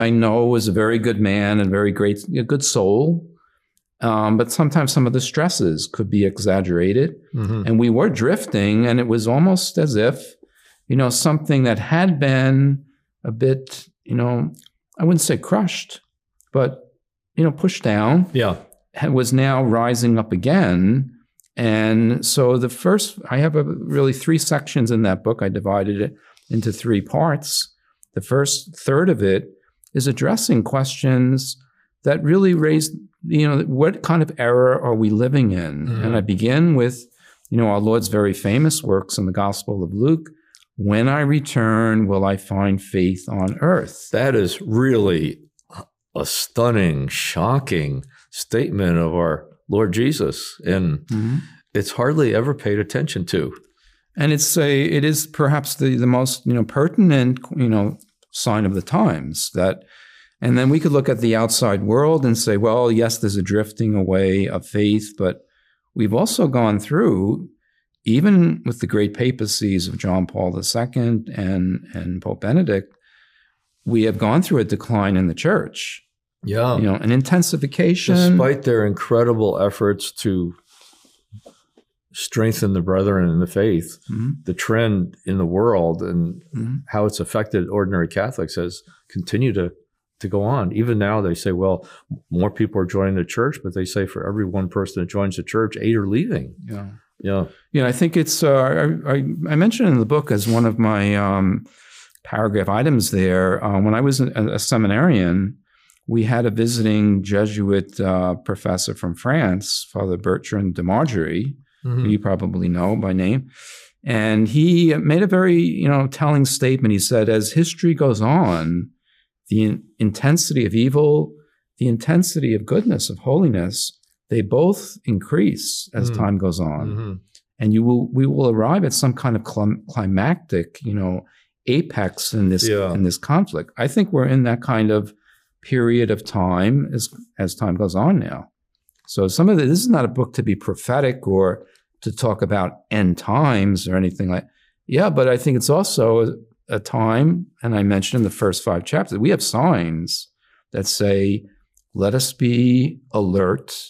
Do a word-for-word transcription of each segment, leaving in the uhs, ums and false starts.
I know was a very good man and very great, a good soul. Um, but sometimes some of the stresses could be exaggerated. Mm-hmm. And we were drifting, and it was almost as if, you know, something that had been a bit, you know, I wouldn't say crushed, but, you know, pushed down. Yeah. Was now rising up again. And so the first, I have a, really three sections in that book. I divided it into three parts. The first third of it is addressing questions that really raise, you know, what kind of era are we living in? Mm-hmm. And I begin with, you know, our Lord's very famous works in the Gospel of Luke. When I return, will I find faith on earth? That is really a stunning, shocking statement of our Lord Jesus. And mm-hmm. it's hardly ever paid attention to. And it's a, it is perhaps the, the most, you know, pertinent, you know, sign of the times that, and then we could look at the outside world and say, well, yes, there's a drifting away of faith, but we've also gone through, even with the great papacies of John Paul the Second and, and Pope Benedict, we have gone through a decline in the church. Yeah. You know, an intensification. Despite their incredible efforts to strengthen the brethren in the faith, mm-hmm. the trend in the world and mm-hmm. how it's affected ordinary Catholics has continued to, to go on. Even now they say, well, more people are joining the church, but they say for every one person that joins the church, eight are leaving. Yeah. Yeah. Yeah, I think it's, uh, I, I, I mentioned in the book as one of my um, paragraph items there, uh, when I was a, a seminarian, we had a visiting Jesuit uh, professor from France, Father Bertrand de Margerie, mm-hmm. who you probably know by name. And he made a very, you know, telling statement. He said, as history goes on, the in- intensity of evil, the intensity of goodness, of holiness, they both increase as mm-hmm. time goes on. Mm-hmm. And you will, we will arrive at some kind of clim- climactic, you know, apex in this, yeah. in this conflict. I think we're in that kind of period of time as, as time goes on now. So some of the, this is not a book to be prophetic or to talk about end times or anything like, yeah, but I think it's also a, a time, and I mentioned in the first five chapters, we have signs that say, let us be alert,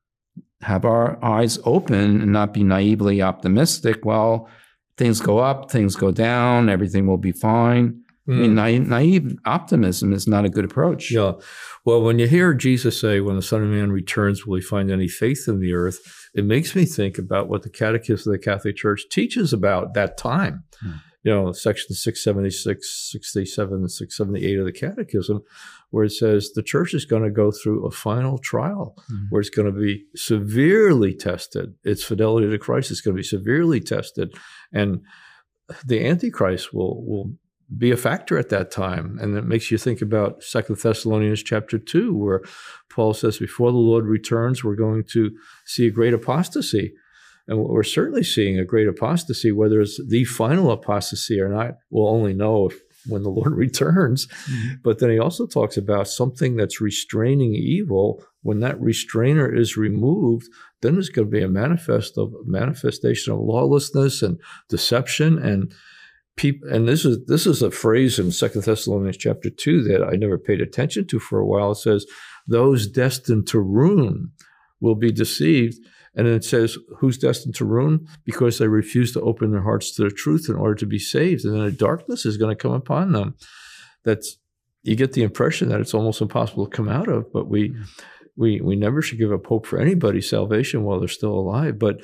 have our eyes open and not be naively optimistic. Well, things go up, things go down, everything will be fine. Mm. I mean, naive, naive optimism is not a good approach. Yeah. Well, when you hear Jesus say, when the Son of Man returns, will he find any faith in the earth? It makes me think about what the Catechism of the Catholic Church teaches about that time. Mm. You know, section six seventy-six, sixty-seven, and six seventy-eight of the Catechism, where it says the church is going to go through a final trial, mm. where it's going to be severely tested. Its fidelity to Christ is going to be severely tested. And the Antichrist will will be a factor at that time. And it makes you think about Second Thessalonians chapter two, where Paul says, before the Lord returns, we're going to see a great apostasy. And we're certainly seeing a great apostasy. Whether it's the final apostasy or not, we'll only know if, when the Lord returns. Mm-hmm. But then he also talks about something that's restraining evil. When that restrainer is removed, then there's going to be a manifest of manifestation of lawlessness and deception. And people, and this is this is a phrase in Second Thessalonians chapter two that I never paid attention to for a while. It says, those destined to ruin will be deceived. And then it says, who's destined to ruin? Because they refuse to open their hearts to the truth in order to be saved. And then a darkness is going to come upon them. That's, you get the impression that it's almost impossible to come out of, but we, we, we never should give up hope for anybody's salvation while they're still alive. But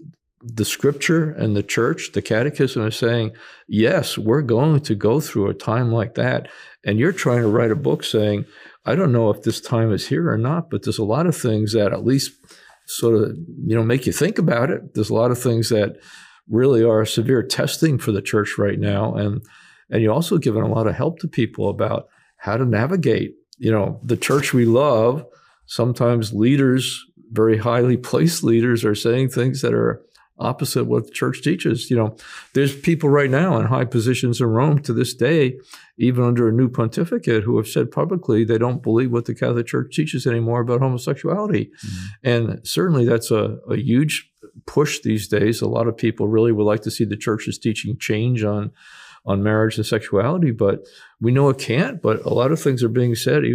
the scripture and the church, the catechism is saying, yes, we're going to go through a time like that. And you're trying to write a book saying, I don't know if this time is here or not, but there's a lot of things that at least sort of, you know, make you think about it. There's a lot of things that really are severe testing for the church right now. And, and you're also giving a lot of help to people about how to navigate, you know, the church we love. Sometimes leaders, very highly placed leaders, are saying things that are opposite what the church teaches. You know, there's people right now in high positions in Rome to this day, even under a new pontificate, who have said publicly they don't believe what the Catholic Church teaches anymore about homosexuality. Mm-hmm. And certainly that's a, a huge push these days. A lot of people really would like to see the church's teaching change on on marriage and sexuality, but we know it can't. But a lot of things are being said,